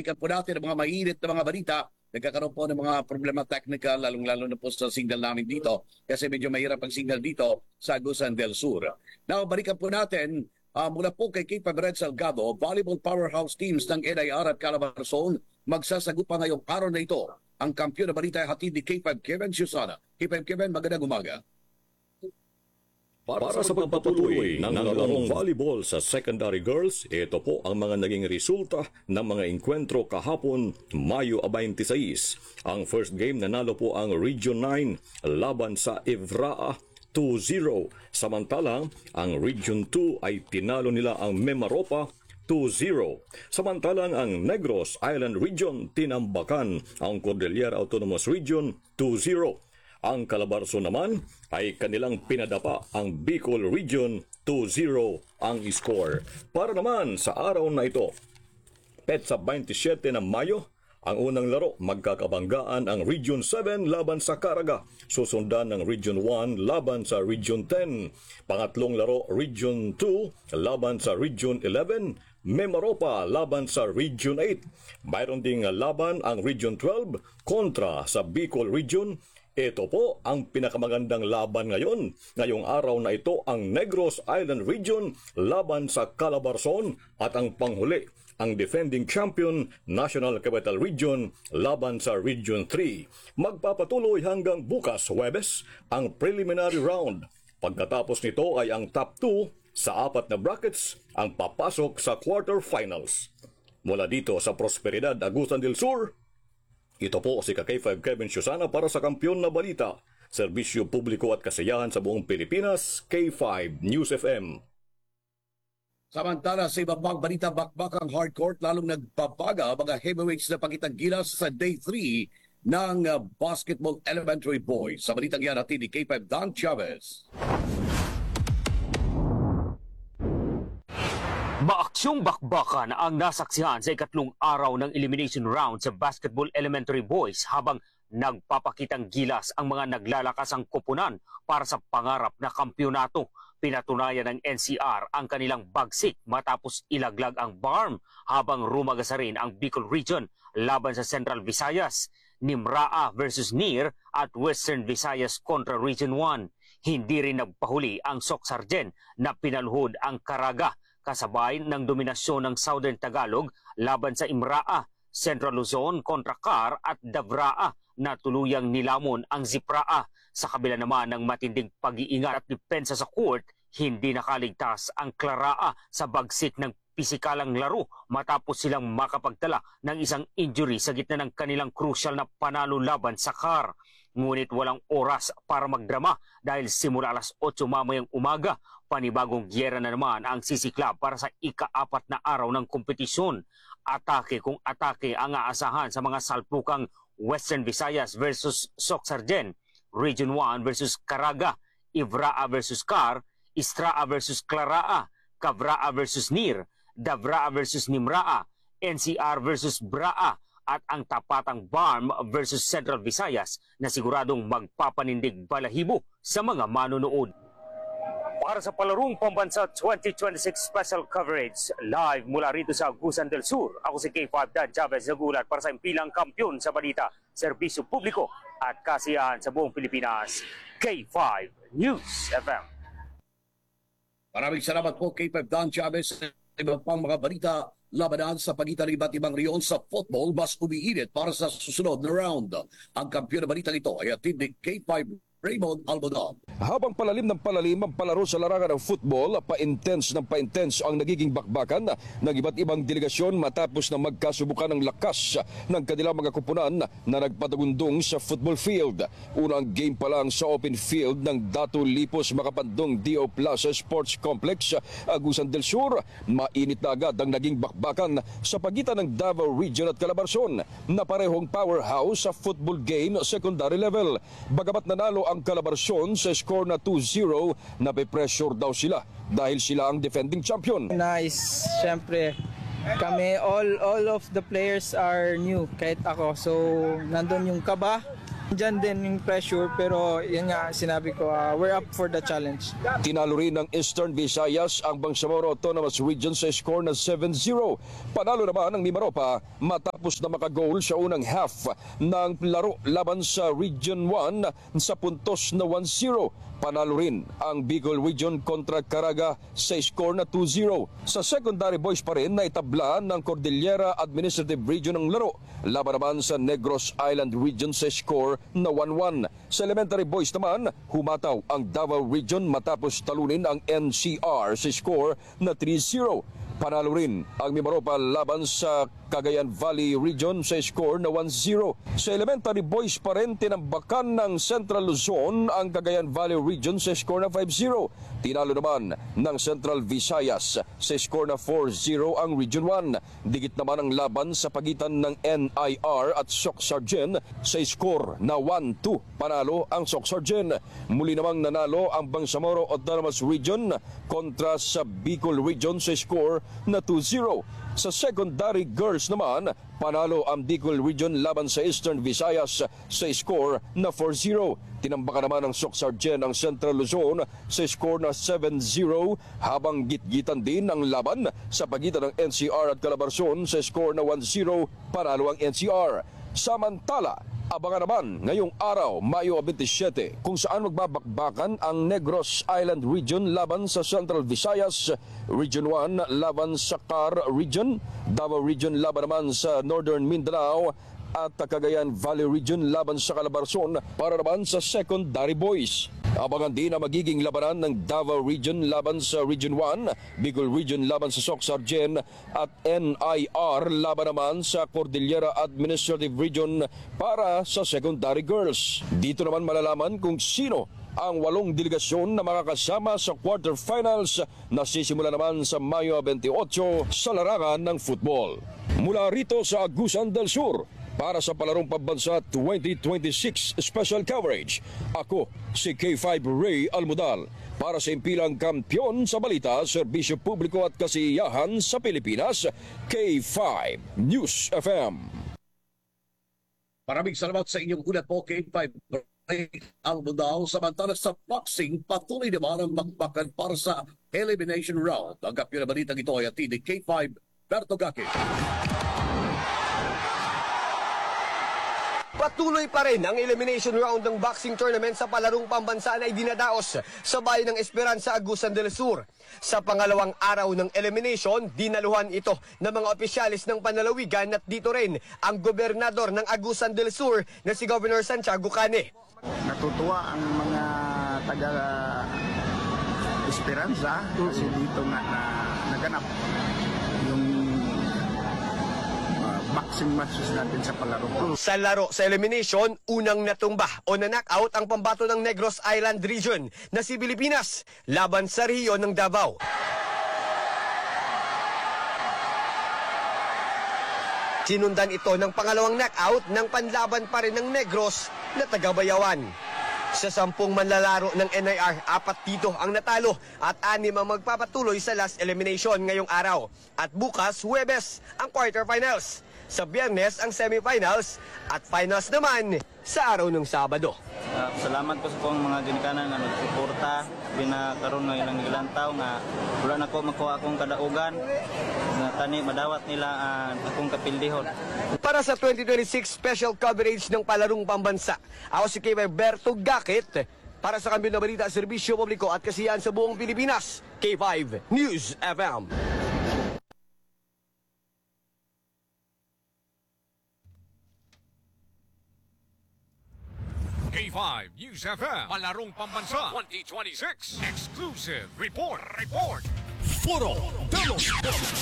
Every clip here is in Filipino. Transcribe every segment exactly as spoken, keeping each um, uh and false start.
balikan po natin ang mga mainit na mga balita. Nagkakaroon po ng mga problema technical, lalong-lalo na po sa signal namin dito kasi medyo mahirap ang signal dito sa Agusan del Sur. Now, balikan po natin uh, mula po kay Cape Red Salgado, volleyball powerhouse teams ng N I R at Calabarzon magsasagot pa ngayong araw na ito. Ang kampiyon na balita ay hatid ni K five Kevin Susana. K five Kevin, magandang umaga. Para sa pagpapatuloy ng larong volleyball sa secondary girls, ito po ang mga naging resulta ng mga enkwentro kahapon, Mayo twenty-six. Ang first game nanalo po ang Region nine laban sa Evraa two zero. Samantalang ang Region two ay tinalo nila ang Memaropa two zero. Samantalang ang Negros Island Region tinambakan ang Cordillera Autonomous Region two zero. Ang Calabarzon naman ay kanilang pinadapa ang Bicol Region two zero ang score. Para naman sa araw na ito, petsa twenty-seven ng Mayo, ang unang laro magkakabanggaan ang Region seven laban sa Caraga, susundan ng Region one laban sa Region ten. Pangatlong laro Region two laban sa Region eleven, Memaropa laban sa Region eight. Mayroon ding laban ang Region twelve kontra sa Bicol Region. Ito po ang pinakamagandang laban ngayon. Ngayong araw na ito ang Negros Island Region laban sa Calabarzon at ang panghuli ang defending champion National Capital Region laban sa Region three. Magpapatuloy hanggang bukas Huwebes ang preliminary round. Pagkatapos nito ay ang top two sa apat na brackets ang papasok sa quarterfinals. Mula dito sa Prosperidad, Agusan del Sur, ito po si K five Kevin Susana para sa Kampiyon na Balita, Serbisyo Publiko at Kasiyahan sa buong Pilipinas, K five News F M. Samantala sa ibang mga balita, bakbakang hardcourt lalong nagpapaga mga heavyweights na pakitang gilas sa day three ng uh, basketball elementary boys. Sa balitang yan natin ni K five Don Chavez. Maaksyong bakbakan ang nasaksihan sa ikatlong araw ng elimination round sa Basketball Elementary Boys habang nagpapakitang gilas ang mga naglalakasang koponan para sa pangarap na kampyonato. Pinatunayan ng N C R ang kanilang bagsik matapos ilaglag ang B A R M habang rumagasa rin ang Bicol Region laban sa Central Visayas, Nimraa versus N I R at Western Visayas kontra Region one. Hindi rin nagpahuli ang Socsargen na pinaluhod ang Caraga kasabay ng dominasyon ng Southern Tagalog laban sa Imraa, Central Luzon kontra Car at Davraa na tuluyang nilamon ang Zipraa. Sa kabila naman ng matinding pag-iingat at depensa sa court, hindi nakaligtas ang Claraa sa bagsik ng pisikalang laro matapos silang makapagtala ng isang injury sa gitna ng kanilang crucial na panalo laban sa Car. Ngunit walang oras para magdrama dahil simula alas otso mamayang umaga, panibagong gyera na naman ang sisiklab para sa ika-apat na araw ng kompetisyon. Atake kung atake ang aasahan sa mga salpukang Western Visayas versus Socsargen, Region one versus Caraga, Ivraa versus Car, Istraa versus Claraa, Cavraa versus N I R, Davraa versus Nimraa, N C R versus Braa, at ang tapatang B A R M versus Central Visayas na siguradong magpapanindig balahibo sa mga manonood. Para sa palarong pambansa twenty twenty-six special coverage, live mula rito sa Agusan del Sur, ako si K five Dan Chavez nagulat para sa impilang kampiyon sa balita, serbisyo publiko at kasiyahan sa buong Pilipinas, K five News F M. Maraming salamat po K five Don Chavez. Ibang pang mga balita, labanan sa pagitan ng iba't ibang reyon sa football mas umiinit para sa susunod na round. Ang kampiyon na balita nito ay atid ni K five Raymond Almodon. Habang palalim ng palalim ang palaro sa larangan ng football, pa-intense ng pa-intense ang nagiging bakbakan ng iba't ibang delegasyon matapos na magkasubukan ng lakas ng kanilang mga kupunan na nagpatagundong sa football field. Unang game pa lang sa open field ng Dato Lipos Makapandong D O Plaza Sports Complex, Agusan del Sur, mainit na agad ang naging bakbakan sa pagitan ng Davao Region at Calabarzon na parehong powerhouse sa football game secondary level. Bagamat nanalo ang Calabarzon sa score na two zero, nape-pressure daw sila dahil sila ang defending champion. Nice, syempre kami all all of the players are new kahit ako, so nandun yung kaba, dyan din yung pressure, pero yun nga sinabi ko, uh, we're up for the challenge. Tinalo rin ng Eastern Visayas ang Bangsamoro Autonomous Region sa score na seven zero. Panalo naman ng Mimaropa matapos matapos na makagoal sa unang half ng laro laban sa Region one sa puntos na one zero. Panalo rin ang Bicol Region kontra Caraga sa score na two zero. Sa secondary boys pa rin na itabla ng Cordillera Administrative Region ang laro. Laban naman sa Negros Island Region sa score na one one. Sa elementary boys naman, humataw ang Davao Region matapos talunin ang N C R sa score na three zero. Panalo rin ang Mimaropa laban sa Cagayan Valley Region sa score na one zero. Sa elementary boys pa rin tinambakan ng Central Luzon ang Cagayan Valley Region sa score na five zero. Tinalo naman ng Central Visayas sa score na four zero ang Region one. Digit naman ang laban sa pagitan ng N I R at Soc Sargen sa score na one two. Panalo ang Soc Sargen. Muli namang nanalo ang Bangsamoro Autonomous Region kontra sa Bicol Region sa score na two zero. Sa secondary girls naman, panalo ang Bicol Region laban sa Eastern Visayas sa score na four zero. Tinambakan naman ng Soc Sargen ang Central Luzon sa score na seven zero, habang gitgitan din ang laban sa pagitan ng N C R at Calabarzon sa score na one zero. Panalo ang N C R. Samantala, abangan naman ngayong araw, Mayo twenty-seven, kung saan magbabakbakan ang Negros Island Region laban sa Central Visayas, Region one laban sa Car Region, Davao Region laban naman sa Northern Mindanao, at Cagayan Valley Region laban sa Calabarzon para naman sa secondary boys. Abangan din ang magiging labanan ng Davao Region laban sa Region one, Bicol Region laban sa Soc Sargen, at N I R laban naman sa Cordillera Administrative Region para sa secondary girls. Dito naman malalaman kung sino ang walong delegasyon na makakasama sa quarterfinals na sisimula naman sa Mayo twenty-eight sa larangan ng football. Mula rito sa Agusan del Sur, para sa Palarong Pambansa twenty twenty-six Special Coverage, ako si K five Ray Almudal. Para sa impilang kampyon sa balita, serbisyo publiko at kasiyahan sa Pilipinas, K five News F M. Maraming salamat sa inyong ulat po, K five Ray Almudal. Samantala sa boxing, patuloy naman ang bakbakan para sa elimination round. Ang kampyon na balitang ito ay atid ni K five Berto Gaki. Patuloy pa rin ang elimination round ng boxing tournament sa Palarong Pambansa na idinadaos sa bayan ng Esperanza, Agusan del Sur. Sa pangalawang araw ng elimination, dinaluhan ito ng mga opisyalis ng panlalawigan at dito rin ang gobernador ng Agusan del Sur na si Governor Santiago Cane. Natutuwa ang mga taga Esperanza kasi dito nga na naganap yung boxing matches natin sa Palarong. Sa laro sa elimination, unang natumba o na-knockout ang pambato ng Negros Island Region na si Pilipinas laban sa Rio ng Davao. Sinundan ito ng pangalawang knockout ng panlaban pa rin ng Negros na taga-Bayawan. Sa sampung manlalaro ng N I R, apat dito ang natalo at anim ang magpapatuloy sa last elimination ngayong araw. At bukas, Huwebes, ang quarterfinals. Sa Biyernes, ang semifinals at finals naman sa araw ng Sabado. Uh, salamat po sa pong mga ginikanan nga nagsuporta, binakaroon ng ilang nilantaw nga wala na ko makuha akong kadaugan na tani madawat nila uh, akong kapildihon. Para sa twenty twenty-six special coverage ng Palarong Pambansa, ako si K five Berto Gakit para sa Kampiyon na Balita, Serbisyo Publiko at Kasiyahan sa buong Pilipinas, K five News F M. K five News F M, Palarong Pambansa twenty twenty-six. Exclusive report. Report. Puro Delos.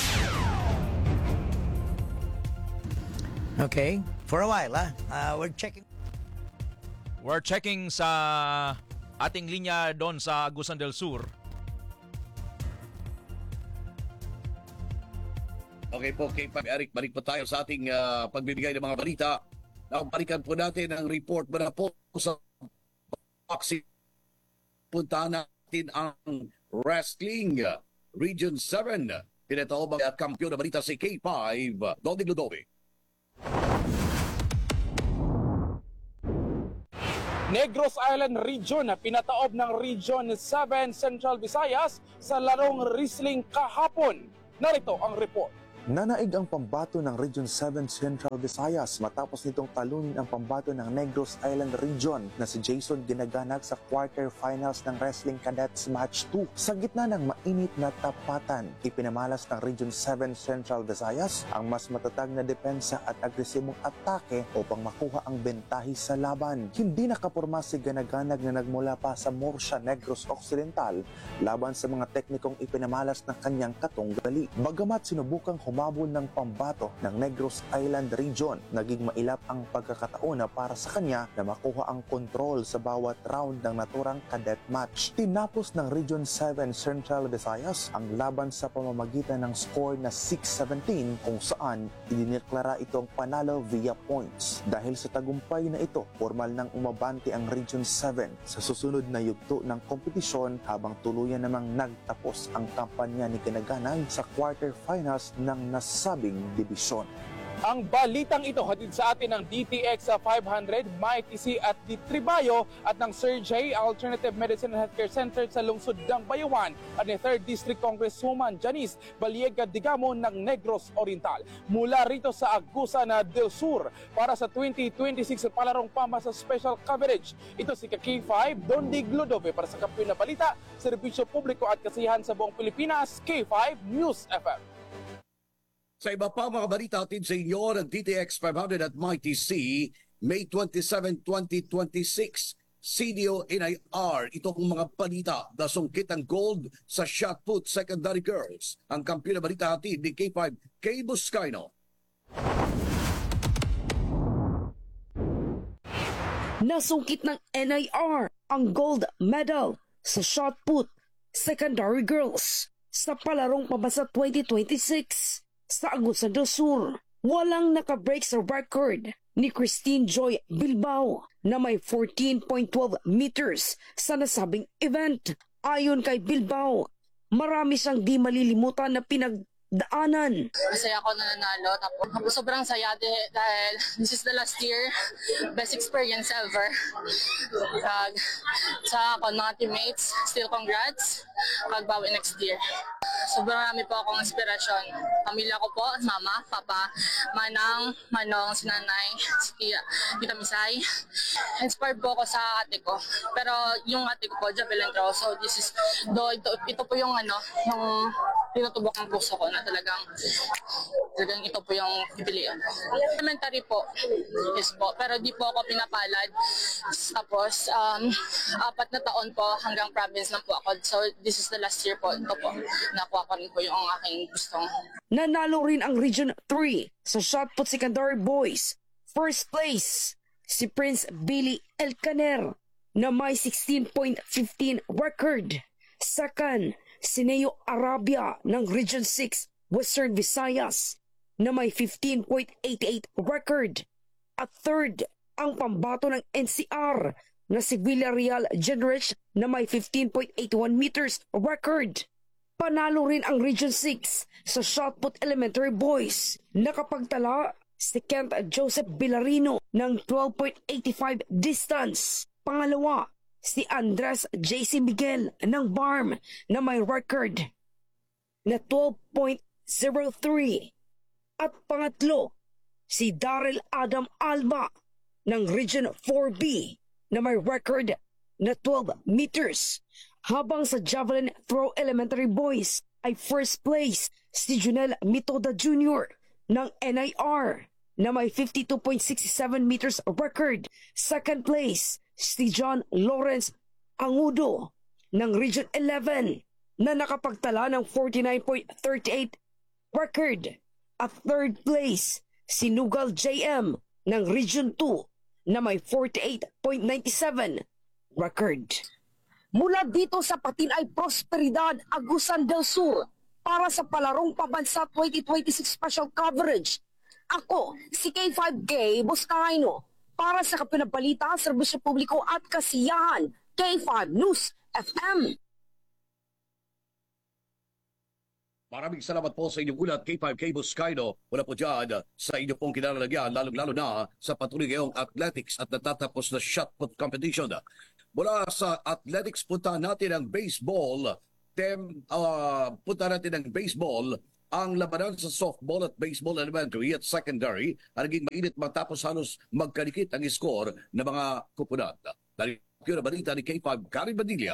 Okay, for a while, ah, uh, we're checking. We're checking sa ating linya doon sa Agusan del Sur. Okay po, K five Eric, balik po tayo sa ating uh, pagbibigay ng mga balita. Nakabalikan po natin ang report mula po sa boxing. Puntahan natin ang wrestling Region seven. Pinatawag ang kampiyon na balita si K five, Donnie Ludovic. Negros Island Region pinataob ng Region seven Central Visayas sa larong wrestling kahapon. Narito ang report. Nanaig ang pambato ng Region seven Central Visayas matapos nitong talunin ang pambato ng Negros Island Region na si Jason Ginaganag sa quarterfinals ng Wrestling Cadets Match two. Sa gitna ng mainit na tapatan, ipinamalas ng Region seven Central Visayas ang mas matatag na depensa at agresibong atake upang makuha ang bentahe sa laban. Hindi nakapurma si Ganaganag na nagmula pa sa Morsha Negros Occidental laban sa mga teknikong ipinamalas ng kanyang katunggali. Bagamat sinubukang humabol ng pambato ng Negros Island Region, naging mailap ang pagkakataon na para sa kanya na makuha ang kontrol sa bawat round ng naturang cadet match. Tinapos ng Region seven Central Visayas ang laban sa pamamagitan ng score na six seventeen kung saan idineklara itong panalo via points. Dahil sa tagumpay na ito, formal nang umabante ang Region seven sa susunod na yugto ng kompetisyon habang tuluyan namang nagtapos ang kampanya ni Ganaganag sa quarterfinals ng nasabing dibisyon. Ang balitang ito hatid sa atin ng D T X five hundred, Mike Isi at D. Tribayo at ng Sir J. Alternative Medicine and Healthcare Center sa lungsod ng Bayawan at ni third District Congresswoman Janice Baliega Digamo ng Negros Oriental. Mula rito sa Agusan del Sur para sa twenty twenty-six palarong pamasa special coverage. Ito si K five Don Dig Lodove para sa Kampiyon na Balita, Serbisyo Publiko at Kasiyahan sa buong Pilipinas, K five News F M. Sa iba pa mga balita atin sa inyo ng D T X five hundred at Mighty C, May twenty-seventh, twenty twenty-six, C D O N I R. Ito ang mga balita. Nasungkit ang gold sa shot put secondary girls. Ang kampiyon na balita atin ni K five Kay Buscaino. Nasungkit ng N I R ang gold medal sa shot put secondary girls sa palarong pambansa twenty twenty-six. Sa Agusan del Sur, walang nakabreak sa record ni Christine Joy Bilbao na may fourteen point one two meters sa nasabing event. Ayon kay Bilbao, marami siyang di malilimutan na pinagdaanan. Masaya ako na nanalo. Tapos sobrang saya dahil this is the last year, best experience ever. Kag, sa ako mga teammates, still congrats. Pagbawi next year. Sobrang marami po akong inspirasyon. Pamilya ko po, mama, papa, manang, manong, sinanay, si Tia, Tita Misay. Inspired po ako sa ate ko. Pero yung ate ko po, Javelin Throw. So this is, do, ito, ito po yung ano, yung tinutubok ng puso ko na talagang, talagang ito po yung pipilian. Elementary po, yes po. Pero di po ako pinapalad. Tapos, um, apat na taon po hanggang province lang po ako. So this is the last year po. Ito po, nakuha ko rin po yung aking gustong. Nanalo rin ang Region three sa shot put secondary boys. First place, si Prince Billy Elcaner na may sixteen point one five record. Second, si Neo Arabia ng Region six Western Visayas na may fifteen point eight eight record. At third, ang pambato ng N C R na si Villarreal Genrich na may fifteen point eight one meters record. Panalo rin ang Region six sa shot put elementary boys. Nakapagtala si Kent Joseph Villarino ng twelve point eight five distance. Pangalawa, si Andres J C Miguel ng B A R M na may record na twelve point zero three. At pangatlo, si Daryl Adam Alba ng Region four B na may record na twelve meters. Habang sa Javelin Throw Elementary Boys ay first place si Junel Mitoda Junior ng N I R na may fifty-two point six seven meters record. Second place si John Lawrence Angudo ng Region eleven na nakapagtala ng forty-nine point three eight record. At third place si Nugal J M ng Region two na may forty-eight point nine seven record. Mula dito sa Patinay Prosperidad, Agusan del Sur, para sa Palarong Pambansa twenty twenty-six Special Coverage, ako si K five Kay Buscaino para sa Kapinabalita, Serbisyo Publiko at Kasiyahan, K five News F M. Maraming salamat po sa inyong ulat, K five Kay Buscaino. Wala po dyan sa inyo pong kinalalagyan, lalong-lalo na sa patuloy ngayong athletics at natatapos na shot put competition. Mula sa athletics, punta natin ang baseball. Tem, uh, punta natin ang baseball. ang labanan sa softball at baseball elementary at secondary ang naging mainit matapos halos magkadikit ang score ng mga kupunan. Dahil yun ang balita ni K five Karen Badilla.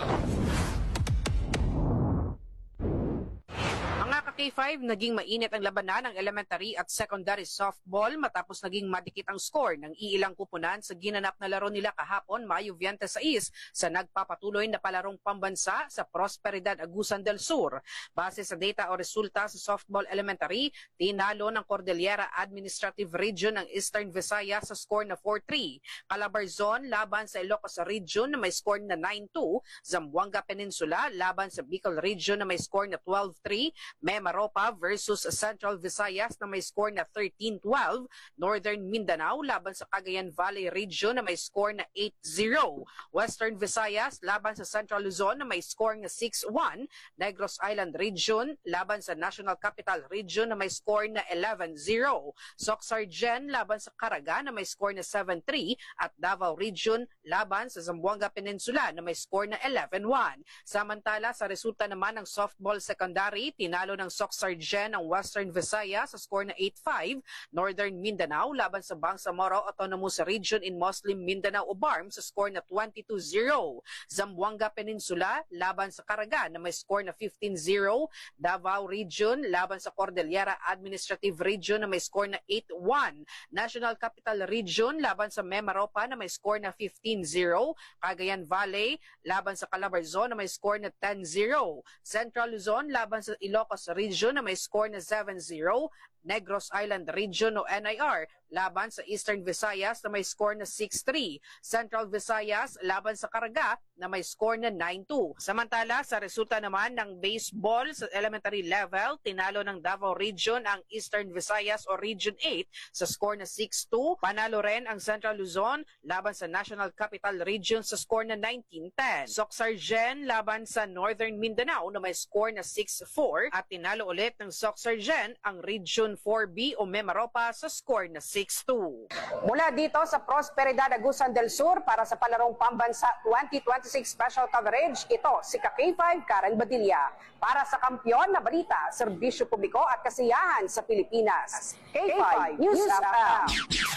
K five, naging mainit ang labanan ng elementary at secondary softball matapos naging madikit ang score ng iilang kupunan sa ginanap na laro nila kahapon Mayo twenty-six sa nagpapatuloy na palarong pambansa sa Prosperidad, Agusan del Sur. Base sa data o resulta sa softball elementary, tinalo ng Cordillera Administrative Region ng Eastern Visayas sa score na four three. Calabarzon laban sa Ilocos Region na may score na nine two. Zamboanga Peninsula laban sa Bicol Region na may score na twelve three. Maropa versus Central Visayas na may score na thirteen twelve, Northern Mindanao laban sa Cagayan Valley Region na may score na eight zero, Western Visayas laban sa Central Luzon na may score na six one, Negros Island Region laban sa National Capital Region na may score na eleven zero, Soxargen laban sa Caraga na may score na seven three at Davao Region laban sa Zamboanga Peninsula na may score na eleven one. Samantala sa resulta naman ng softball secondary, tinalo ng Soxargen ang Western Visayas sa score na eight five, Northern Mindanao laban sa Bangsamoro Autonomous Region in Muslim Mindanao o B A R M sa score na twenty-two zero, Zamboanga Peninsula laban sa Caraga na may score na fifteen zero, Davao Region laban sa Cordillera Administrative Region na may score na eight one, National Capital Region laban sa Memaropa na may score na fifteen zero, Cagayan Valley laban sa Calabarzon na may score na ten zero, Central Luzon laban sa Ilocos Region na may score na seven zero, Negros Island Region o N I R laban sa Eastern Visayas na may score na six three, Central Visayas laban sa Caraga na may score na nine two. Samantala sa resulta naman ng baseball sa elementary level, tinalo ng Davao Region ang Eastern Visayas o Region eight sa score na six two. Panalo rin ang Central Luzon laban sa National Capital Region sa score na nineteen ten. Soxargen laban sa Northern Mindanao na may score na six four at tinalo ulit ng Soxargen ang Region four B o Memaropa sa score na six two. Mula dito sa Prosperidad, Agusan del Sur para sa palarong pambansa twenty twenty-six special coverage, ito si K five Karen Badilla. Para sa kampyon na balita, serbisyo publiko at kasiyahan sa Pilipinas. K five News F M.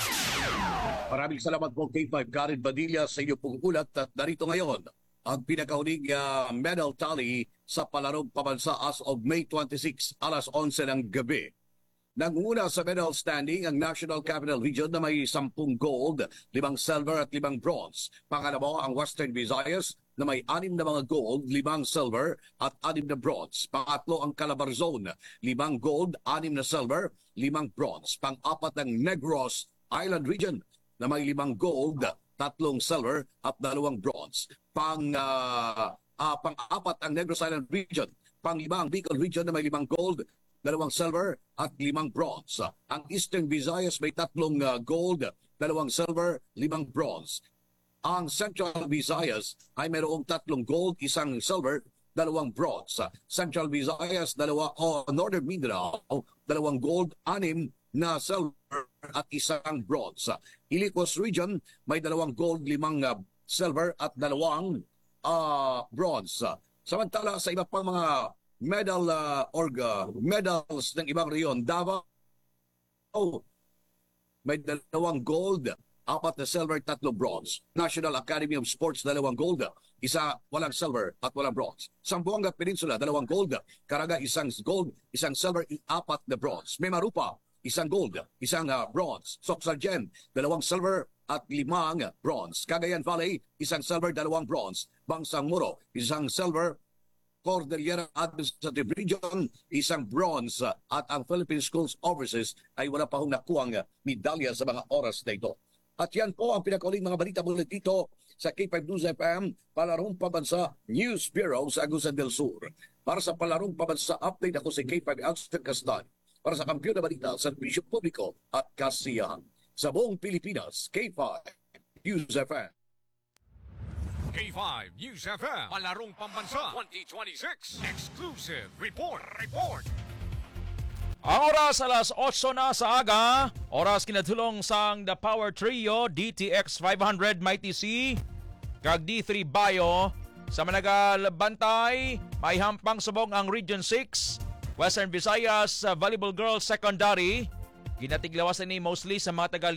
Maraming salamat po K five Karen Badilla sa inyong pong ulat at narito ngayon ang pinakahuling uh, medal tally sa palarong pambansa as of May twenty-six, alas onse ng gabi. Nanguna sa medal standing ang National Capital Region na may sampung gold, limang silver at limang bronze. Pangalawa ang Western Visayas na may anim na mga gold, limang silver at anim na bronze. Pangatlo ang Calabarzon, limang gold, anim na silver, limang bronze. Pang-apat ang Negros Island Region na may limang gold, tatlong silver at dalawang bronze. Pang, uh, uh, pang-apat ang Negros Island Region. Pang-lima ang Bicol Region na may limang gold, dalawang silver at limang bronze. Ang Eastern Visayas may tatlong uh, gold, dalawang silver, limang bronze. Ang Central Visayas ay mayroong tatlong gold, isang silver, dalawang bronze. Central Visayas, dalawa, o oh, Northern Mindanao, dalawang gold, anim na silver at isang bronze. Ilocos Region may dalawang gold, limang uh, silver at dalawang uh, bronze. Samantala sa iba pang mga medal uh, or uh, medals ng ibang reyon, Davao oh, may dalawang gold, apat na silver, tatlo bronze. National Academy of Sports, dalawang gold, isa walang silver at walang bronze. Zamboanga Peninsula, dalawang gold. Caraga, isang gold, isang silver, apat na bronze. Memarupa, isang gold, isang uh, bronze. Soxargen, dalawang silver at limang bronze. Cagayan Valley, isang silver, dalawang bronze. Bangsamoro, isang silver, Cordillera Administrative Region, isang bronze at ang Philippine Schools Overseas ay wala pa hong nakuhang medalya sa mga oras na ito. At yan po ang pinakauling mga balita mula dito sa K five News F M, Palarong Pambansa News Bureau sa Agusan del Sur. Para sa Palarong Pambansa Update, ako si K five Alston Castan. Para sa kampiyon na balita sa serbisyo publiko at kasiyahan sa buong Pilipinas, K five News F M. K five News F M, Palarong Pambansa twenty twenty-six Exclusive Report. Report. Ang oras alas otso na sa aga, oras kinatulong sang The Power Trio, D T X five hundred Mighty C, kag D three Bio. Sa managal bantay, may hampang subong ang Region six, Western Visayas uh, Volleyball Girls Secondary. Ginatiglawasan ni mostly sa mga taga